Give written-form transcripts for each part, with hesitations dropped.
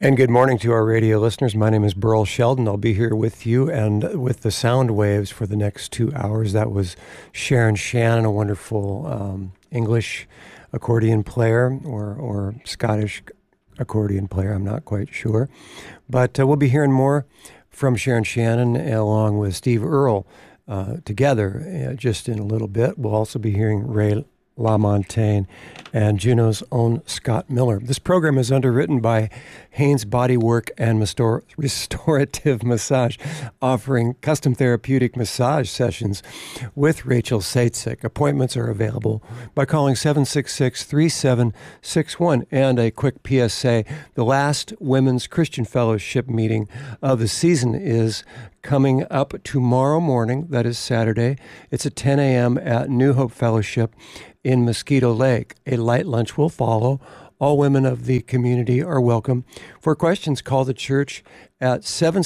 And good morning to our radio listeners. My name is Burl Sheldon. I'll be here with you and with the sound waves for the next 2 hours. That was Sharon Shannon, a wonderful English accordion player or Scottish accordion player. I'm not quite sure. But we'll be hearing more from Sharon Shannon along with Steve Earle together just in a little bit. We'll also be hearing Ray LaMontagne and Juneau's own Scott Miller. This program is underwritten by Haynes Bodywork and Restorative Massage, offering custom therapeutic massage sessions with Rachel Seitzek. Appointments are available by calling 766-3761. And a quick PSA, the last Women's Christian Fellowship meeting of the season is coming up tomorrow morning. That is Saturday. It's at 10 a.m. at New Hope Fellowship in Mosquito Lake. A light lunch will follow. All women of the community are welcome. For questions, call the church at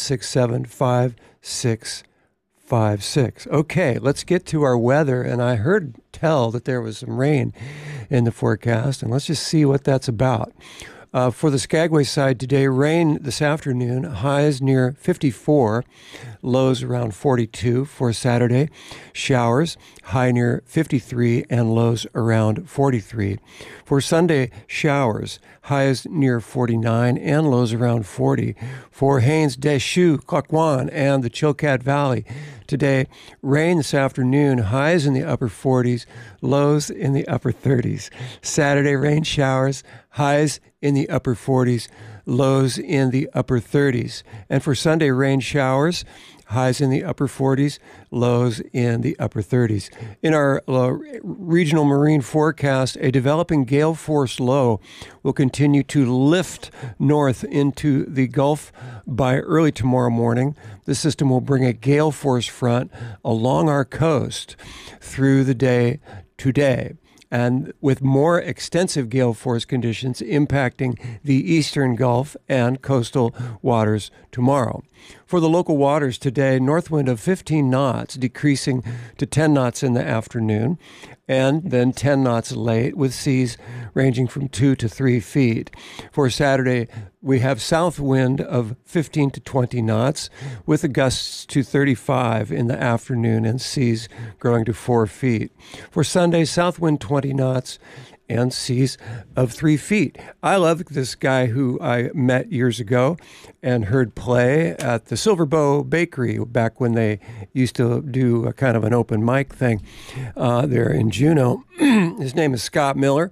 767-5656. Okay, let's get to our weather. And I heard tell that there was some rain in the forecast, and let's just see what that's about. For the Skagway side today, rain this afternoon, highs near 54, lows around 42. For Saturday, showers, high near 53 and lows around 43. For Sunday, showers, highs near 49 and lows around 40. For Haines, Deschutes, Klakwan, and the Chilkat Valley, today, rain this afternoon, highs in the upper 40s, lows in the upper 30s. Saturday, rain showers, highs in the upper 40s, lows in the upper 30s. And for Sunday, rain showers, highs in the upper 40s, lows in the upper 30s. In our regional marine forecast, a developing gale force low will continue to lift north into the Gulf by early tomorrow morning. The system will bring a gale force front along our coast through the day today, and with more extensive gale force conditions impacting the eastern Gulf and coastal waters tomorrow. For the local waters today, north wind of 15 knots, decreasing to 10 knots in the afternoon, and then 10 knots late, with seas ranging from 2 to 3 feet. For Saturday, we have south wind of 15 to 20 knots, with the gusts to 35 in the afternoon and seas growing to 4 feet. For Sunday, south wind 20 knots and seas of 3 feet. I love this guy who I met years ago and heard play at the Silver Bow Bakery back when they used to do a kind of an open mic thing there in Juneau. His name is Scott Miller,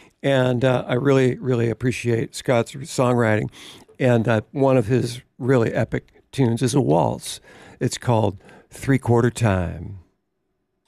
and I really, really appreciate Scott's songwriting. And one of his really epic tunes is a waltz. It's called 3/4 Time.